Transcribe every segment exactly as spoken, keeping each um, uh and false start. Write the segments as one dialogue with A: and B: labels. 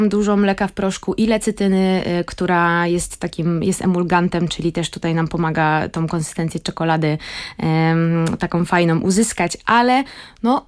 A: Dużo mleka w proszku i lecytyny, y, która jest takim, jest emulgantem, czyli też tutaj nam pomaga tą konsystencję czekolady y, taką fajną uzyskać, ale no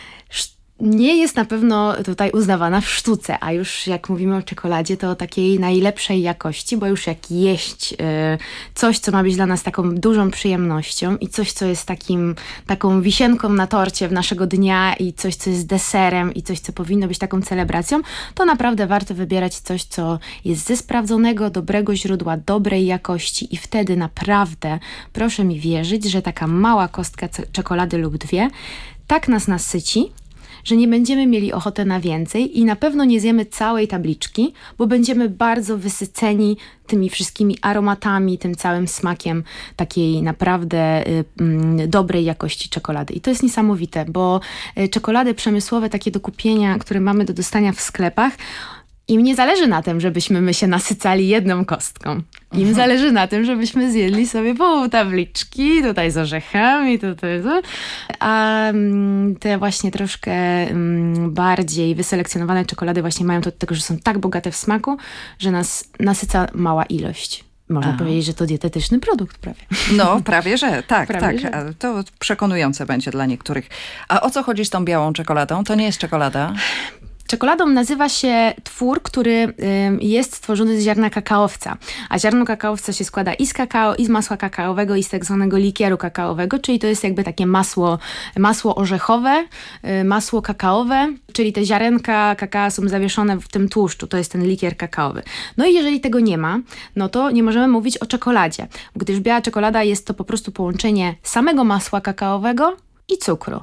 A: nie jest na pewno tutaj uznawana w sztuce, a już jak mówimy o czekoladzie, to takiej najlepszej jakości, bo już jak jeść y, coś, co ma być dla nas taką dużą przyjemnością i coś, co jest takim, taką wisienką na torcie w naszego dnia i coś, co jest deserem i coś, co powinno być taką celebracją, to naprawdę warto wybierać coś, co jest ze sprawdzonego, dobrego źródła, dobrej jakości i wtedy naprawdę proszę mi wierzyć, że taka mała kostka c- czekolady lub dwie tak nas nasyci, że nie będziemy mieli ochoty na więcej i na pewno nie zjemy całej tabliczki, bo będziemy bardzo wysyceni tymi wszystkimi aromatami, tym całym smakiem takiej naprawdę y, y, dobrej jakości czekolady. I to jest niesamowite, bo y, czekolady przemysłowe, takie do kupienia, które mamy do dostania w sklepach, im nie zależy na tym, żebyśmy my się nasycali jedną kostką. Im mhm. zależy na tym, żebyśmy zjedli sobie pół tabliczki, tutaj z orzechami, tutaj, to. A te właśnie troszkę bardziej wyselekcjonowane czekolady właśnie mają to do tego, że są tak bogate w smaku, że nas nasyca mała ilość. Można Aha. powiedzieć, że to dietetyczny produkt prawie.
B: No, prawie że, tak,
A: prawie,
B: tak.
A: Że.
B: To przekonujące będzie dla niektórych. A o co chodzi z tą białą czekoladą? To nie jest czekolada?
A: Czekoladą nazywa się twór, który y, jest stworzony z ziarna kakaowca. A ziarno kakaowca się składa i z kakao, i z masła kakaowego, i z tak zwanego likieru kakaowego, czyli to jest jakby takie masło, masło orzechowe, y, masło kakaowe, czyli te ziarenka kakao są zawieszone w tym tłuszczu, to jest ten likier kakaowy. No i jeżeli tego nie ma, no to nie możemy mówić o czekoladzie, gdyż biała czekolada jest to po prostu połączenie samego masła kakaowego i cukru.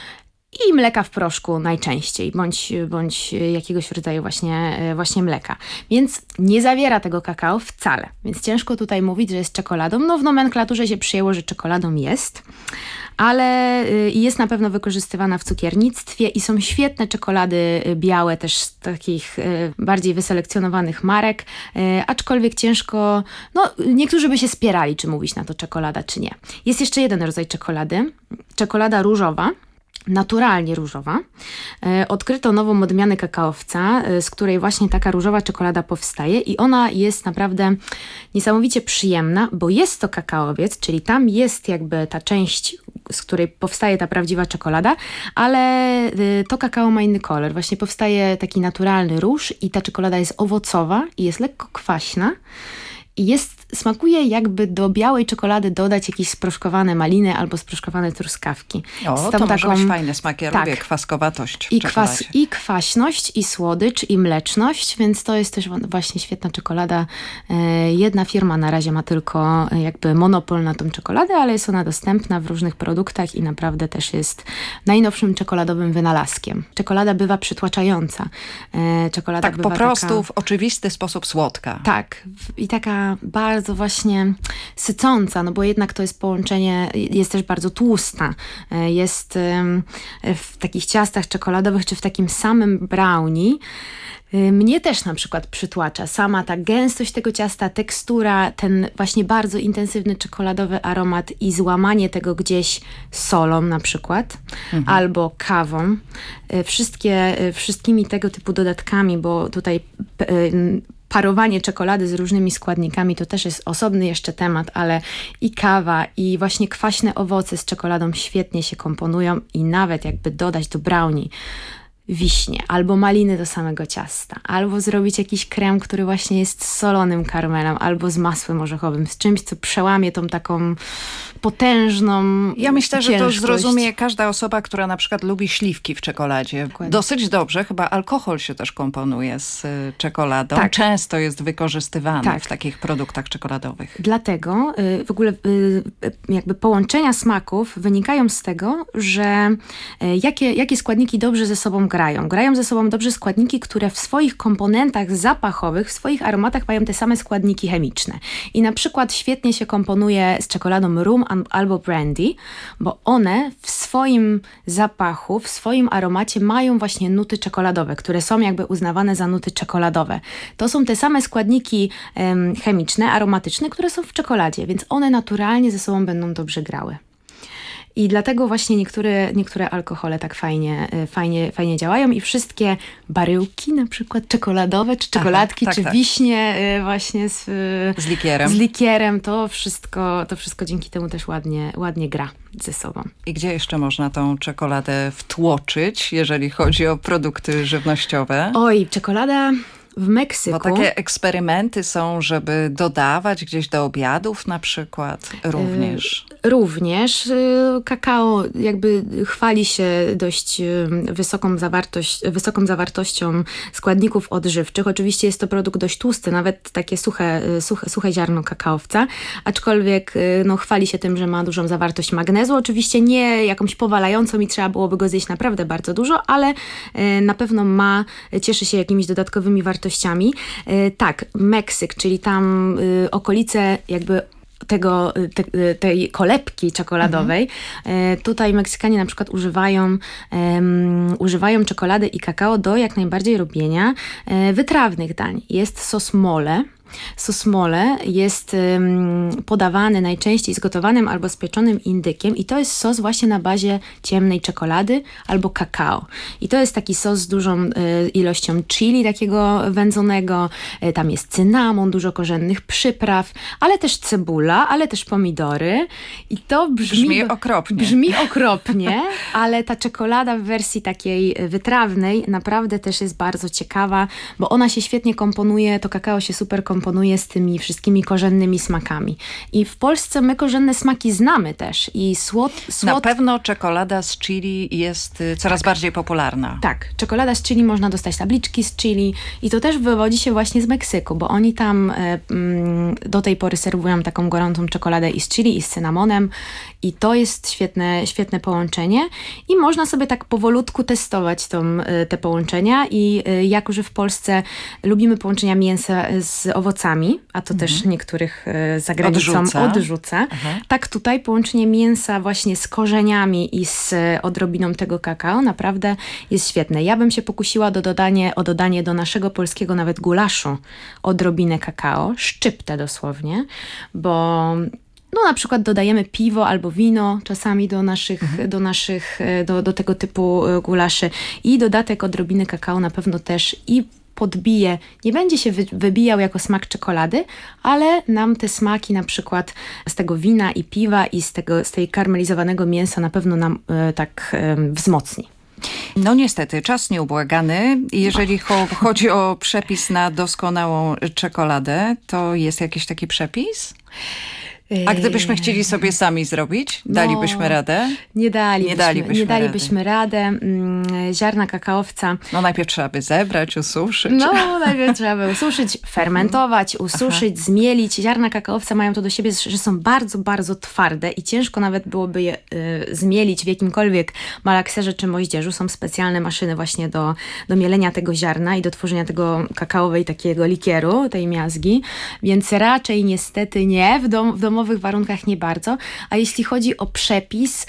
A: I mleka w proszku najczęściej, bądź, bądź jakiegoś rodzaju właśnie, właśnie mleka. Więc nie zawiera tego kakao wcale. Więc ciężko tutaj mówić, że jest czekoladą. No w nomenklaturze się przyjęło, że czekoladą jest, ale jest na pewno wykorzystywana w cukiernictwie i są świetne czekolady białe też z takich bardziej wyselekcjonowanych marek, aczkolwiek ciężko, no niektórzy by się spierali, czy mówić na to czekolada, czy nie. Jest jeszcze jeden rodzaj czekolady, czekolada różowa, naturalnie różowa. E, odkryto nową odmianę kakaowca, e, z której właśnie taka różowa czekolada powstaje i ona jest naprawdę niesamowicie przyjemna, bo jest to kakaowiec, czyli tam jest jakby ta część, z której powstaje ta prawdziwa czekolada, ale e, to kakao ma inny kolor. Właśnie powstaje taki naturalny róż i ta czekolada jest owocowa i jest lekko kwaśna. I jest, smakuje jakby do białej czekolady dodać jakieś sproszkowane maliny albo sproszkowane truskawki.
B: O, to taką, może być fajny smak. Ja tak, lubię kwaskowatość w
A: i, kwas, I kwaśność, i słodycz, i mleczność, więc to jest też właśnie świetna czekolada. Jedna firma na razie ma tylko jakby monopol na tą czekoladę, ale jest ona dostępna w różnych produktach i naprawdę też jest najnowszym czekoladowym wynalazkiem. Czekolada bywa przytłaczająca. Czekolada
B: tak
A: bywa
B: po prostu
A: taka,
B: w oczywisty sposób słodka.
A: Tak. I taka bardzo właśnie sycąca, no bo jednak to jest połączenie, jest też bardzo tłusta. Jest w takich ciastach czekoladowych, czy w takim samym brownie. Mnie też na przykład przytłacza sama ta gęstość tego ciasta, tekstura, ten właśnie bardzo intensywny czekoladowy aromat i złamanie tego gdzieś solą na przykład, mhm. albo kawą. Wszystkie, wszystkimi tego typu dodatkami, bo tutaj parowanie czekolady z różnymi składnikami to też jest osobny jeszcze temat, ale i kawa, i właśnie kwaśne owoce z czekoladą świetnie się komponują i nawet jakby dodać do brownie wiśnie, albo maliny do samego ciasta, albo zrobić jakiś krem, który właśnie jest z solonym karmelem, albo z masłem orzechowym, z czymś, co przełamie tą taką potężną
B: Ja myślę,
A: ciężkość.
B: że to zrozumie każda osoba, która na przykład lubi śliwki w czekoladzie. Dokładnie. Dosyć dobrze, chyba alkohol się też komponuje z y, czekoladą. Tak. Często jest wykorzystywany tak. w takich produktach czekoladowych.
A: Dlatego y, w ogóle y, jakby połączenia smaków wynikają z tego, że y, jakie, jakie składniki dobrze ze sobą grają. Grają ze sobą dobrze składniki, które w swoich komponentach zapachowych, w swoich aromatach mają te same składniki chemiczne. I na przykład świetnie się komponuje z czekoladą rum albo brandy, bo one w swoim zapachu, w swoim aromacie mają właśnie nuty czekoladowe, które są jakby uznawane za nuty czekoladowe. To są te same składniki um, chemiczne, aromatyczne, które są w czekoladzie, więc one naturalnie ze sobą będą dobrze grały. I dlatego właśnie niektóre, niektóre alkohole tak fajnie, fajnie, fajnie działają i wszystkie baryłki, na przykład czekoladowe, czy czekoladki, Aha, tak, czy tak. wiśnie właśnie z,
B: z likierem.
A: Z likierem, to wszystko, to wszystko dzięki temu też ładnie, ładnie gra ze sobą.
B: I gdzie jeszcze można tą czekoladę wtłoczyć, jeżeli chodzi o produkty żywnościowe?
A: Oj, czekolada w Meksyku.
B: Bo takie eksperymenty są, żeby dodawać gdzieś do obiadów na przykład również.
A: Yy, również. Yy, kakao jakby chwali się dość yy, wysoką, zawartość, wysoką zawartością składników odżywczych. Oczywiście jest to produkt dość tłusty, nawet takie suche, yy, suche, suche ziarno kakaowca, aczkolwiek yy, no, chwali się tym, że ma dużą zawartość magnezu. Oczywiście nie jakąś powalającą i trzeba byłoby go zjeść naprawdę bardzo dużo, ale yy, na pewno ma, cieszy się jakimiś dodatkowymi wartościami. Tak, Meksyk, czyli tam y, okolice jakby tego, te, tej kolebki czekoladowej. Mhm. Tutaj Meksykanie na przykład używają, um, używają czekolady i kakao do jak najbardziej robienia um, wytrawnych dań. Jest sos mole. Sos mole jest um, podawany najczęściej z gotowanym albo z pieczonym indykiem i to jest sos właśnie na bazie ciemnej czekolady albo kakao. I to jest taki sos z dużą y, ilością chili takiego wędzonego, y, tam jest cynamon, dużo korzennych przypraw, ale też cebula, ale też pomidory. I to brzmi,
B: brzmi okropnie.
A: Brzmi okropnie, ale ta czekolada w wersji takiej wytrawnej naprawdę też jest bardzo ciekawa, bo ona się świetnie komponuje, to kakao się super komponuje z tymi wszystkimi korzennymi smakami. I w Polsce my korzenne smaki znamy też. I słod... słod...
B: Na pewno czekolada z chili jest coraz tak. bardziej popularna.
A: Tak. Czekolada z chili, można dostać tabliczki z chili i to też wywodzi się właśnie z Meksyku, bo oni tam y, y, do tej pory serwują taką gorącą czekoladę i z chili, i z cynamonem i to jest świetne, świetne połączenie i można sobie tak powolutku testować tą, y, te połączenia i y, jako, że w Polsce lubimy połączenia mięsa z owocami, a to mhm. też niektórych y, za granicą odrzuca, odrzuca. tak tutaj połączenie mięsa właśnie z korzeniami i z y, odrobiną tego kakao naprawdę jest świetne. Ja bym się pokusiła do dodanie, o dodanie do naszego polskiego nawet gulaszu odrobinę kakao, szczyptę dosłownie, bo no na przykład dodajemy piwo albo wino czasami do naszych, mhm. do, naszych do, do tego typu gulaszy i dodatek odrobiny kakao na pewno też i podbije, nie będzie się wy, wybijał jako smak czekolady, ale nam te smaki na przykład z tego wina i piwa i z tego z tej karmelizowanego mięsa na pewno nam e, tak e, wzmocni.
B: No niestety, czas nieubłagany. Jeżeli cho chodzi o przepis na doskonałą czekoladę, to jest jakiś taki przepis? A gdybyśmy chcieli sobie sami zrobić, dalibyśmy no, radę?
A: Nie dalibyśmy,
B: nie dalibyśmy,
A: nie dalibyśmy rady. rady. Ziarna kakaowca.
B: No najpierw trzeba by zebrać, ususzyć.
A: No najpierw trzeba by ususzyć, fermentować, ususzyć, Aha. zmielić. Ziarna kakaowca mają to do siebie, że są bardzo, bardzo twarde i ciężko nawet byłoby je y, zmielić w jakimkolwiek malakserze czy moździerzu. Są specjalne maszyny właśnie do, do mielenia tego ziarna i do tworzenia tego kakaowej takiego likieru, tej miazgi. Więc raczej niestety nie, w, dom, w domowych warunkach nie bardzo, a jeśli chodzi o przepis,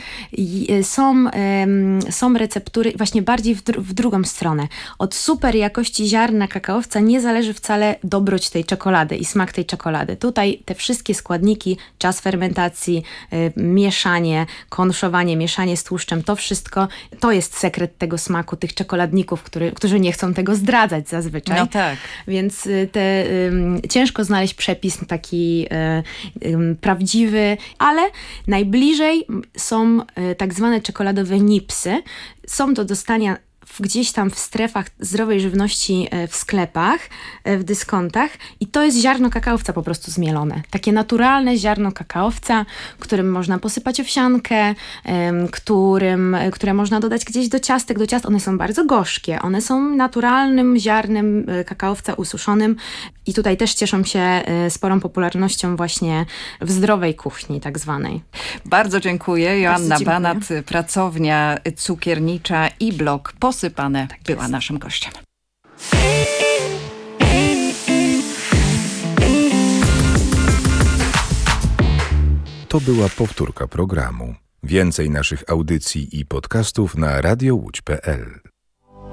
A: są, są receptury właśnie bardziej w, dru w drugą stronę. Od super jakości ziarna kakaowca nie zależy wcale dobroć tej czekolady i smak tej czekolady. Tutaj te wszystkie składniki, czas fermentacji, mieszanie, konszowanie, mieszanie z tłuszczem, to wszystko, to jest sekret tego smaku, tych czekoladników, który, którzy nie chcą tego zdradzać zazwyczaj.
B: No tak.
A: Więc te, um, ciężko znaleźć przepis taki um, prawdziwy, ale najbliżej są y, tak zwane czekoladowe nipsy. Są do dostania w, gdzieś tam w strefach zdrowej żywności y, w sklepach, y, w dyskontach i to jest ziarno kakaowca po prostu zmielone. Takie naturalne ziarno kakaowca, którym można posypać owsiankę, y, którym, y, które można dodać gdzieś do ciastek. Do ciast one są bardzo gorzkie. One są naturalnym ziarnem y, kakaowca ususzonym. I tutaj też cieszą się sporą popularnością właśnie w zdrowej kuchni tak zwanej.
B: Bardzo dziękuję. Joanna Bardzo dziękuję. Banat, pracownia cukiernicza i blog Posypane tak była jest. naszym gościem.
C: To była powtórka programu. Więcej naszych audycji i podcastów na radio łódź kropka pe el.